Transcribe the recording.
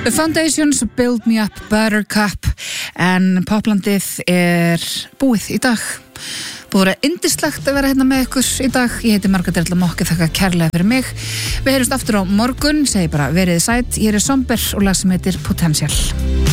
The Foundations, Build Me Up, Buttercup, en poplandið búið í dag. Búið að vera yndislegt að vera hérna með ykkur í dag. Ég heiti Margrét Erla Mokke, þakka kærlega fyrir mig. Við heyrumst aftur á morgun, segi bara verið sæt. Hér Somber og lag sem heitir Potential.